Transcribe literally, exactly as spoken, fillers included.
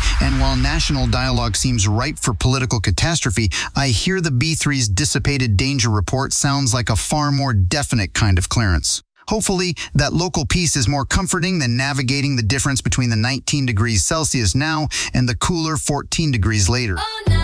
and while national dialogue seems ripe for political catastrophe, I hear the B three's dissipated danger report sounds like a far more definite kind of clearance. Hopefully, that local peace is more comforting than navigating the difference between the nineteen degrees Celsius now and the cooler fourteen degrees later. Oh, no.